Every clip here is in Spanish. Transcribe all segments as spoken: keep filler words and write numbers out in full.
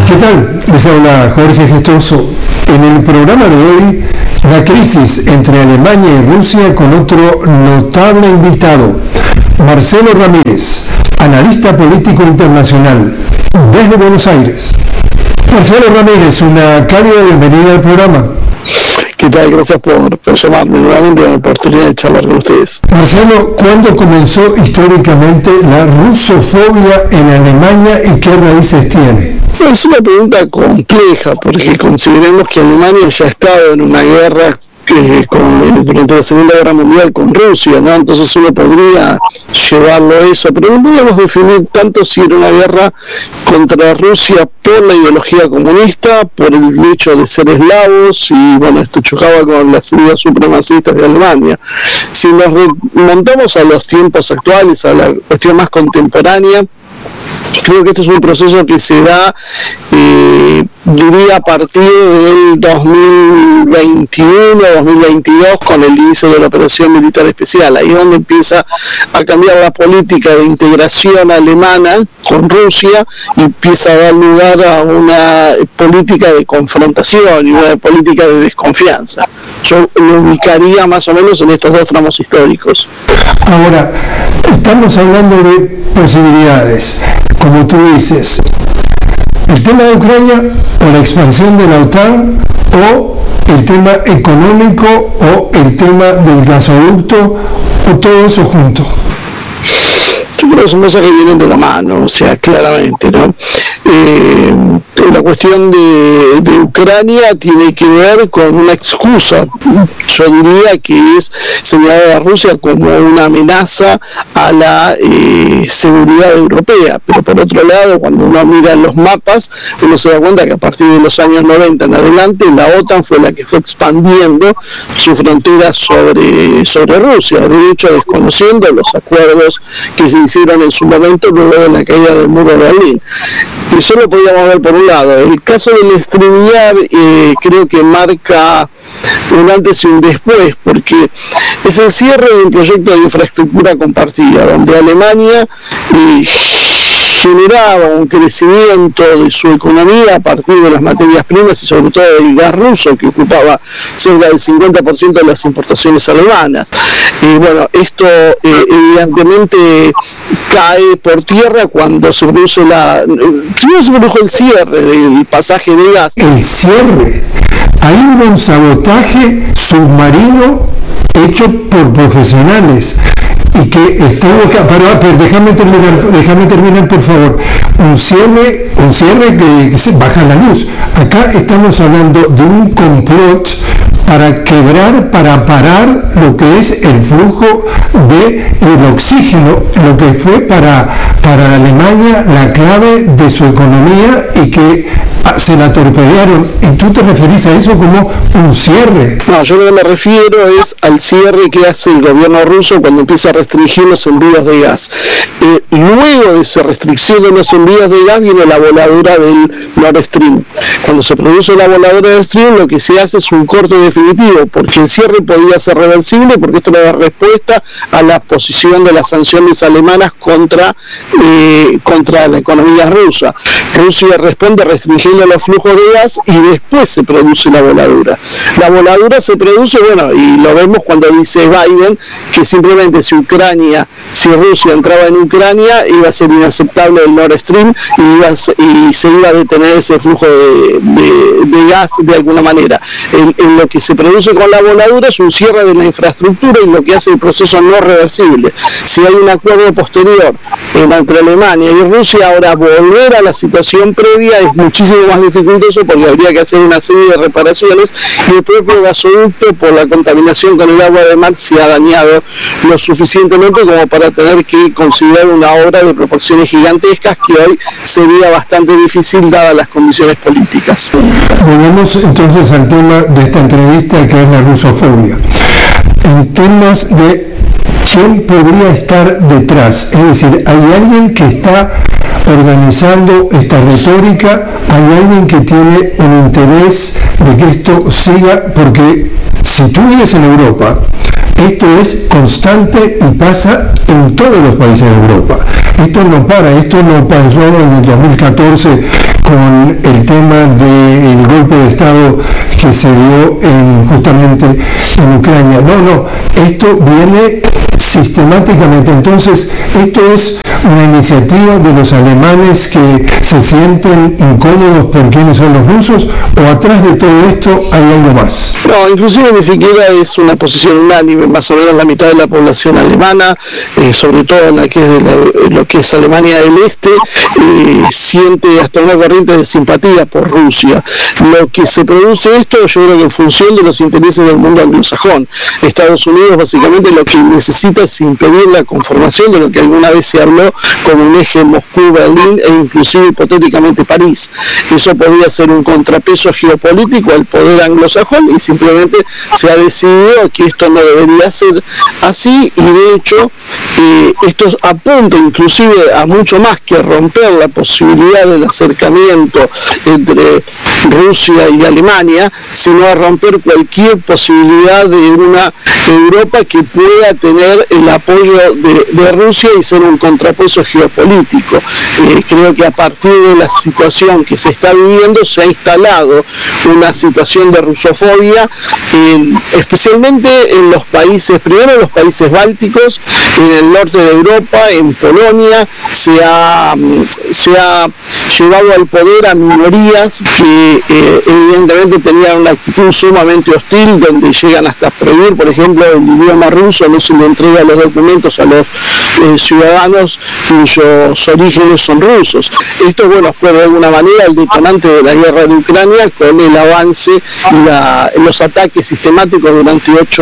¿Qué tal? Les habla Jorge Gestoso. En el programa de hoy, la crisis entre Alemania y Rusia con otro notable invitado, Marcelo Ramírez, analista político internacional, desde Buenos Aires. Marcelo Ramírez, una cálida bienvenida al programa. ¿Qué tal? Gracias por, por llamarme nuevamente a la oportunidad de charlar con ustedes. Marcelo, ¿cuándo comenzó históricamente la rusofobia en Alemania y qué raíces tiene? Es una pregunta compleja porque consideremos que Alemania ya ha estado en una guerra eh, con, durante la Segunda Guerra Mundial con Rusia, ¿no? Entonces uno podría llevarlo a eso, pero no podríamos definir tanto si era una guerra contra Rusia por la ideología comunista, por el hecho de ser eslavos, y bueno, esto chocaba con las ideas supremacistas de Alemania. Si nos remontamos a los tiempos actuales, a la cuestión más contemporánea, creo que este es un proceso que se da, eh, diría, a partir del dos mil veintiuno, dos mil veintidós, con el inicio de la operación militar especial. Ahí es donde empieza a cambiar la política de integración alemana con Rusia y empieza a dar lugar a una política de confrontación y una política de desconfianza. Yo lo ubicaría más o menos en estos dos tramos históricos. Ahora, estamos hablando de posibilidades, como tú dices, el tema de Ucrania o la expansión de la OTAN o el tema económico o el tema del gasoducto o todo eso junto. Yo creo que son cosas que vienen de la mano, o sea, claramente, ¿no? Eh, la cuestión de, de Ucrania tiene que ver con una excusa, yo diría que es señalar a Rusia como una amenaza a la eh, seguridad europea, pero por otro lado, cuando uno mira los mapas, uno se da cuenta que a partir de los años noventa en adelante, la OTAN fue la que fue expandiendo su frontera sobre, sobre Rusia, de hecho desconociendo los acuerdos que se hicieron en su momento luego de la caída del muro de Berlín. Y eso lo podíamos ver por un lado. El caso del StreamYard eh, creo que marca un antes y un después, porque es el cierre de un proyecto de infraestructura compartida, donde Alemania eh, generaba un crecimiento de su economía a partir de las materias primas y sobre todo del gas ruso, que ocupaba cerca del cincuenta por ciento de las importaciones alemanas. Y bueno, esto eh, evidentemente cae por tierra cuando se produce la... Primero se produjo el cierre del pasaje de gas. El cierre. Hay un sabotaje submarino hecho por profesionales y que estuvo acá, pero, pero déjame terminar, déjame terminar por favor. Un cierre, un cierre que, que se baja la luz. Acá estamos hablando de un complot para quebrar, para parar lo que es el flujo del oxígeno, lo que fue para, para Alemania la clave de su economía y que se la torpedearon. Y tú te referís a eso como un cierre. No, yo lo que me refiero es al cierre que hace el gobierno ruso cuando empieza a restringir los envíos de gas. Eh, luego de esa restricción de los envíos de gas viene la voladura del Nord Stream. Cuando se produce la voladura del Stream, lo que se hace es un corte definitivo, porque el cierre podía ser reversible, porque esto era respuesta a la posición de las sanciones alemanas contra, eh, contra la economía rusa. Rusia responde restringiendo los flujos de gas y después se produce la voladura. La voladura se produce, bueno, y lo vemos cuando dice Biden que simplemente si Ucrania, si Rusia entraba en Ucrania, iba a ser inaceptable el Nord Stream y, iba a ser, y se iba a detener ese flujo de, de, de gas de alguna manera. En, en lo que se produce con la voladura es un cierre de la infraestructura y lo que hace el proceso no reversible. Si hay un acuerdo posterior entre Alemania y Rusia, ahora volver a la situación previa es muchísimo más dificultoso porque habría que hacer una serie de reparaciones y el propio gasoducto por la contaminación con el agua de mar se ha dañado lo suficientemente como para tener que considerar una obra de proporciones gigantescas que hoy sería bastante difícil dadas las condiciones políticas. Volvemos entonces al tema de esta entrevista, que es la rusofobia. En temas de quién podría estar detrás, es decir, hay alguien que está organizando esta retórica, hay alguien que tiene un interés de que esto siga, porque si tú vives en Europa, Esto es constante y pasa en todos los países de Europa. Esto no para, esto no pasó en el dos mil catorce con el tema del golpe de Estado que se dio en, justamente en Ucrania. No, no, esto viene sistemáticamente. Entonces, esto es una iniciativa de los alemanes que se sienten incómodos por quiénes son los rusos, o atrás de todo esto hay algo más. No, inclusive ni siquiera es una posición unánime. Más o menos la mitad de la población alemana, eh, sobre todo en la que es de la, lo que es Alemania del Este, eh, siente hasta una corriente de simpatía por Rusia. Lo que se produce esto, yo creo que en función de los intereses del mundo anglosajón. Estados Unidos básicamente lo que necesita es impedir la conformación de lo que alguna vez se habló como un eje Moscú-Berlín e inclusive hipotéticamente París. Eso podría ser un contrapeso geopolítico al poder anglosajón, y simplemente se ha decidido que esto no debería ser así, y de hecho eh, esto apunta inclusive a mucho más que romper la posibilidad del acercamiento entre Rusia y Alemania, sino a romper cualquier posibilidad de una Europa que pueda tener el apoyo de, de Rusia y ser un contrapeso geopolítico. Eh, creo que a partir de la situación que se está viviendo se ha instalado una situación de rusofobia, eh, especialmente en los países, primero en los países bálticos, en el norte de Europa, en Polonia, se ha, se ha llevado al poder a minorías que eh, evidentemente tenían una actitud sumamente hostil, donde llegan hasta prohibir, por ejemplo, el idioma ruso, no se le entrega los documentos a los eh, ciudadanos cuyos orígenes son rusos. Esto, bueno, fue de alguna manera el detonante de la guerra de Ucrania, con el avance y la, los ataques sistemáticos durante ocho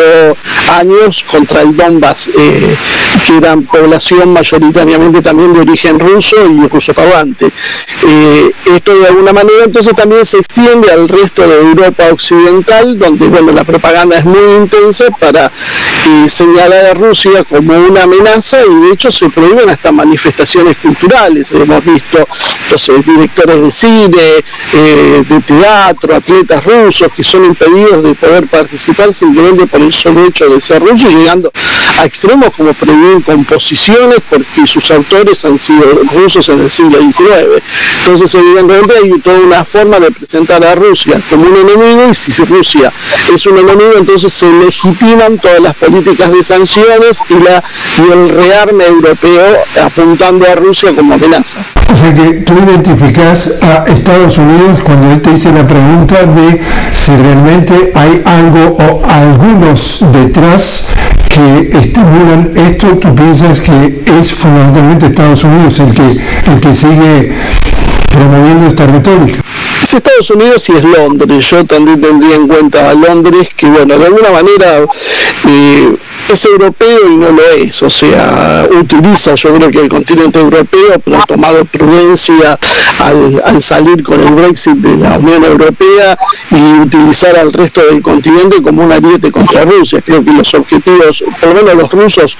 años contra el Donbass, eh, que eran población mayoritariamente también de origen ruso y rusoparlante. Eh, esto de alguna manera entonces también se extiende al resto de Europa occidental, donde, bueno, la propaganda es muy intensa para eh, señalar a Rusia como una amenaza, y de hecho se prohíben hasta manifestaciones culturales. Hemos visto los eh, directores de cine, eh, de teatro, atletas rusos que son impedidos de poder participar simplemente por el solo hecho de ser rusos, llegando a extremos como prohibir composiciones porque sus autores han sido rusos en el siglo diecinueve. Entonces, evidentemente hay toda una forma de presentar a Rusia como un enemigo, y si Rusia es un enemigo, entonces se legitiman todas las políticas de sanciones y, la, y el rearme europeo apuntando a Rusia como amenaza. O sea que tú identificas a Estados Unidos cuando él te hice la pregunta de si realmente hay algo o algunos detrás que estimulan esto. Tú piensas que es fundamentalmente Estados Unidos el que, el que sigue promoviendo esta retórica. Es Estados Unidos y es Londres. Yo también tendría en cuenta a Londres, que, bueno, de alguna manera eh, es europeo y no lo es. O sea, utiliza, yo creo que el continente europeo, pero ha tomado prudencia al, al salir con el Brexit de la Unión Europea y utilizar al resto del continente como un ariete contra Rusia. Creo que los objetivos, por lo menos los rusos,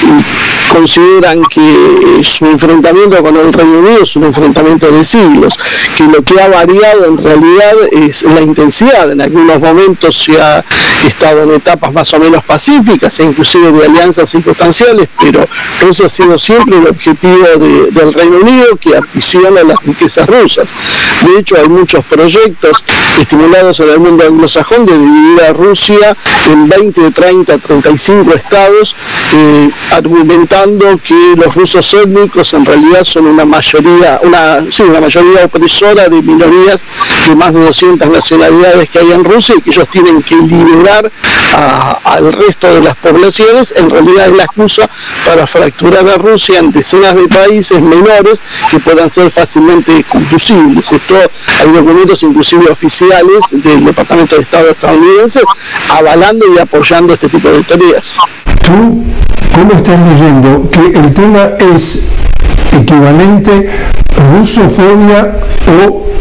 consideran que su enfrentamiento con el Reino Unido es un enfrentamiento de siglos, que lo que ha variado en realidad es la intensidad. En algunos momentos se ha estado en etapas más o menos pacíficas e inclusive de alianzas circunstanciales, pero Rusia ha sido siempre el objetivo de, del Reino Unido, que ambiciona las riquezas rusas. De hecho, hay muchos proyectos estimulados en el mundo anglosajón de dividir a Rusia en veinte, treinta, treinta y cinco estados, eh, argumentando que los rusos étnicos en realidad son una mayoría, una, sí, una mayoría opresora de minorías de más de doscientas nacionalidades que hay en Rusia, y que ellos tienen que liberar a, al resto de las poblaciones. En realidad es la excusa para fracturar a Rusia en decenas de países menores que puedan ser fácilmente conducibles. Esto, hay documentos inclusive oficiales del Departamento de Estado estadounidense avalando y apoyando este tipo de teorías. ¿Tú cómo estás leyendo que el tema es equivalente rusofobia o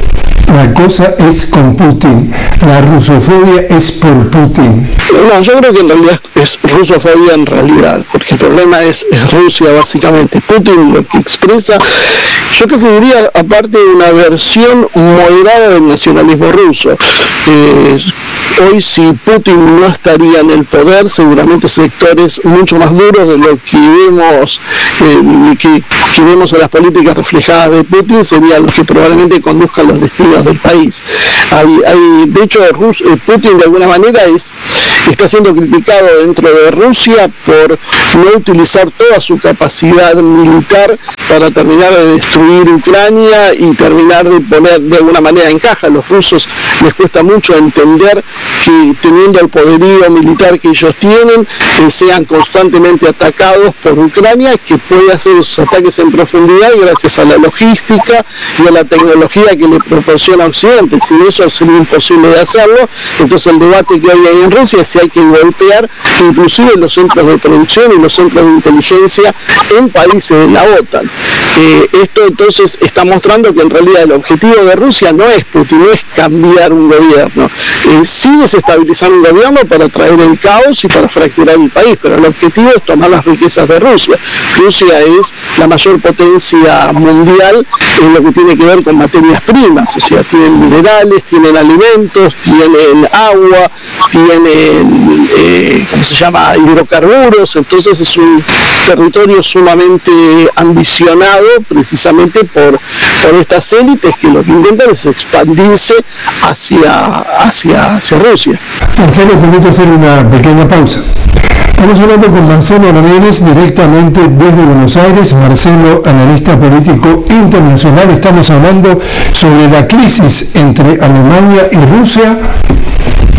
La cosa es con Putin, la rusofobia es por Putin. No, yo creo que en realidad es rusofobia en realidad, porque el problema es, es Rusia básicamente. Putin lo que expresa, yo casi diría, aparte de una versión moderada del nacionalismo ruso. Eh, hoy si Putin no estaría en el poder, seguramente sectores mucho más duros de lo que vemos, eh, que, que vemos en las políticas reflejadas de Putin serían los que probablemente conduzcan los destinos del país. Hay, hay, de hecho, Rus, eh, Putin de alguna manera es, está siendo criticado dentro de Rusia por no utilizar toda su capacidad militar para terminar de destruir Ucrania y terminar de poner de alguna manera en caja. A los rusos les cuesta mucho entender que teniendo el poderío militar que ellos tienen, que sean constantemente atacados por Ucrania, que puede hacer esos ataques en profundidad gracias a la logística y a la tecnología que le proporciona Occidente. Sin eso sería imposible de hacerlo. Entonces el debate que hoy hay en Rusia es si hay que golpear inclusive los centros de producción y los centros de inteligencia en países de la OTAN. Eh, esto entonces está mostrando que en realidad el objetivo de Rusia no es Putin, no es cambiar un gobierno, eh, sí desestabilizar un gobierno para traer el caos y para fracturar el país, pero el objetivo es tomar las riquezas de Rusia. Rusia es la mayor potencia mundial en lo que tiene que ver con materias primas, o sea, tienen minerales, tienen alimentos, tienen agua, tienen, eh, ¿cómo se llama?, hidrocarburos. Entonces es un territorio sumamente ambicionado precisamente por, por estas élites que lo que intentan es expandirse hacia, hacia, hacia Rusia. Marcelo, te invito a hacer una pequeña pausa. Estamos hablando con Marcelo Ramírez directamente desde Buenos Aires. Marcelo, analista político internacional. Estamos hablando sobre la crisis entre Alemania y Rusia